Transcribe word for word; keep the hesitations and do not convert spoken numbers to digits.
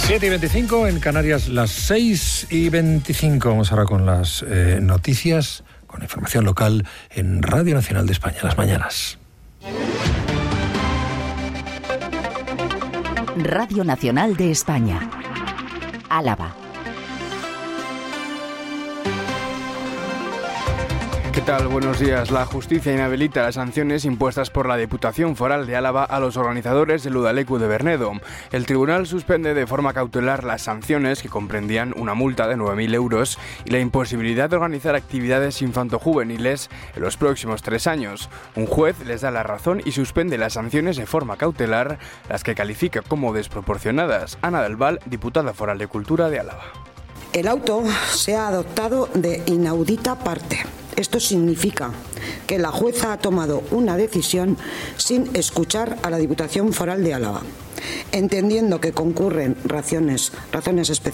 siete y veinticinco, en Canarias las seis y veinticinco. Vamos ahora con las eh, noticias, con información local en Radio Nacional de España, las mañanas. Radio Nacional de España, Álava. ¿Qué tal? Buenos días. La justicia inhabilita las sanciones impuestas por la Diputación Foral de Álava a los organizadores del Udaleku de Bernedo. El tribunal suspende de forma cautelar las sanciones que comprendían una multa de nueve mil euros y la imposibilidad de organizar actividades infantojuveniles en los próximos tres años. Un juez les da la razón y suspende las sanciones de forma cautelar, las que califica como desproporcionadas. Ana del Val, diputada foral de Cultura de Álava. El auto se ha adoptado de inaudita parte. Esto significa que la jueza ha tomado una decisión sin escuchar a la Diputación Foral de Álava, entendiendo que concurren razones, razones específicas